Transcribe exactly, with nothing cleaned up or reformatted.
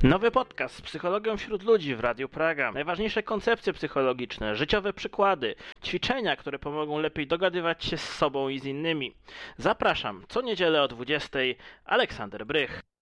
Nowy podcast z psychologią wśród ludzi w Radiu Praga. Najważniejsze koncepcje psychologiczne, życiowe przykłady, ćwiczenia, które pomogą lepiej dogadywać się z sobą i z innymi. Zapraszam, co niedzielę o dwudziestej, Aleksander Brych.